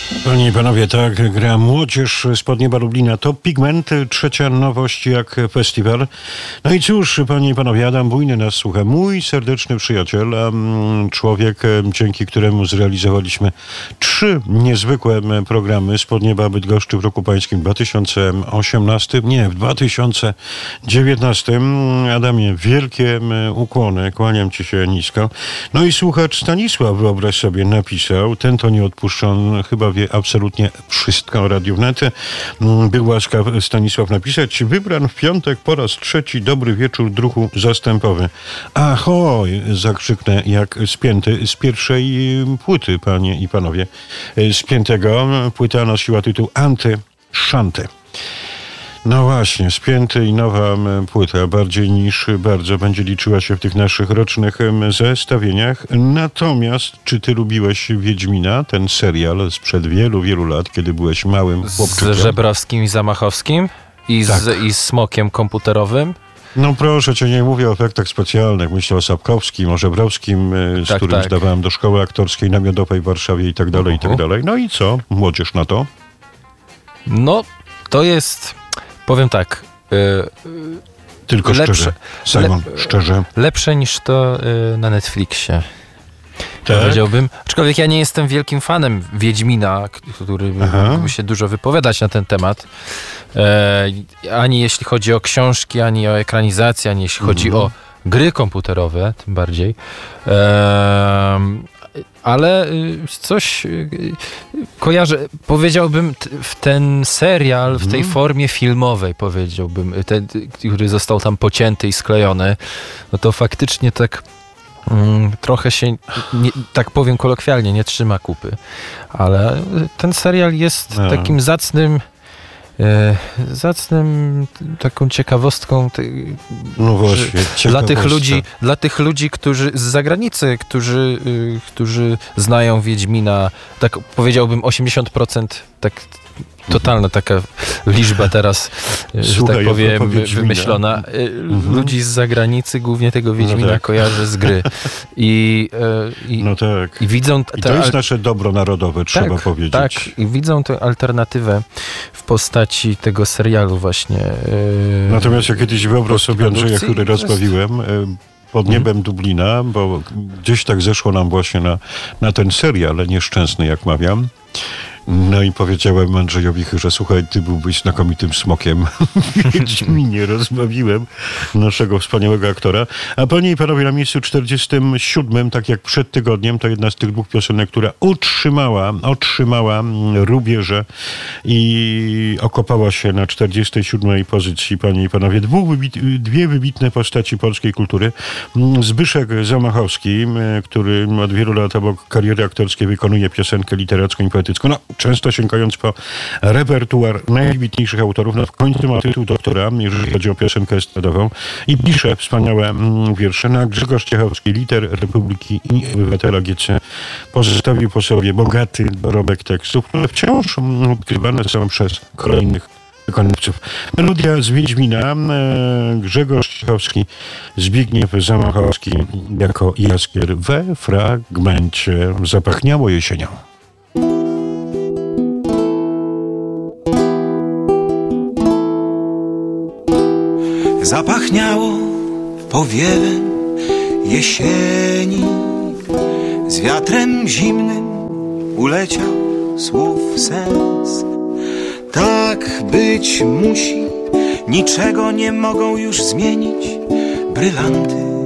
Panie i panowie, tak gra młodzież spod nieba Lublina. To Pigment, trzecia nowość jak festiwal. No i cóż, panie i panowie, Adam Bujny nas słucha. Mój serdeczny przyjaciel, człowiek, dzięki któremu zrealizowaliśmy 3 niezwykłe programy spod nieba Bydgoszczy w roku pańskim 2018. Nie, w 2019. Adamie, wielkie ukłony, kłaniam ci się nisko. No i słuchacz Stanisław, wyobraź sobie, napisał, ten to nie odpuszcza, on chyba wie absolutnie wszystko o Radiu Wnet. Był łaskaw Stanisław napisać: wybran w piątek po raz 3 dobry wieczór druhu zastępowy. Ahoj, zakrzyknę jak spięty z pierwszej płyty, panie i panowie. Spiętego. Płyta nosiła tytuł Anty-Szanty. No właśnie, spięty i nowa płyta, bardziej niż bardzo, będzie liczyła się w tych naszych rocznych zestawieniach. Natomiast, czy ty lubiłeś Wiedźmina, ten serial sprzed wielu, wielu lat, kiedy byłeś małym chłopczykiem? Z Żebrowskim i Zamachowskim? I z Smokiem komputerowym? No proszę cię, nie mówię o efektach specjalnych. Myślę o Sapkowskim, o Żebrowskim, z którym zdawałem do szkoły aktorskiej namiotowej w Warszawie i tak dalej, i tak dalej. No i co? Młodzież na to? No, to jest... Powiem tak. Tylko szczerze. Simon, szczerze. Lepsze niż to na Netflixie. Tak? Powiedziałbym. Aczkolwiek ja nie jestem wielkim fanem Wiedźmina, który mógłby się dużo wypowiadać na ten temat. Ani jeśli chodzi o książki, ani o ekranizację, ani jeśli chodzi o gry komputerowe, tym bardziej. Ale coś kojarzę, powiedziałbym, w ten serial, w tej formie filmowej, powiedziałbym, który został tam pocięty i sklejony, no to faktycznie tak trochę się, tak powiem kolokwialnie, nie trzyma kupy. Ale ten serial jest takim zacnym taką ciekawostką no właśnie, dla tych ludzi, którzy z zagranicy, którzy znają Wiedźmina, tak powiedziałbym 80%, tak totalna taka liczba teraz, że tak powiem, wymyślona. Ludzi z zagranicy głównie tego Wiedźmina kojarzy z gry. I widzą... I to jest nasze dobro narodowe, trzeba powiedzieć. Tak, i widzą tę alternatywę w postaci tego serialu właśnie. Natomiast ja kiedyś wyobraź sobie Andrzeja, który rozbawiłem pod niebem Dublina, bo gdzieś tak zeszło nam właśnie na ten serial nieszczęsny, jak mawiam. No i powiedziałem Andrzejowi, że słuchaj, ty byłbyś znakomitym smokiem. Wiedźminie rozbawiłem naszego wspaniałego aktora. A panie i panowie, na miejscu 47, tak jak przed tygodniem, to jedna z tych 2 piosenek, która otrzymała rubieże i okopała się na 47 pozycji, panie i panowie. 2 wybitne postaci polskiej kultury. Zbyszek Zamachowski, który od wielu lat obok kariery aktorskiej wykonuje piosenkę literacką i poetycką. No, często sięgając po repertuar najwybitniejszych autorów, no w końcu ma tytuł doktora, jeżeli chodzi o piosenkę estradową, i pisze wspaniałe wiersze. No, Grzegorz Ciechowski, lider Republiki i obywatela GC, pozostawił po sobie bogaty dorobek tekstów, które wciąż odkrywane są przez kolejnych wykonawców. Melodia z Wiedźmina, Grzegorz Ciechowski, Zbigniew Zamachowski jako jaskier we fragmencie Zapachniało jesienią. Zapachniało powiewem jesieni, z wiatrem zimnym uleciał słów sens. Tak być musi, niczego nie mogą już zmienić brylanty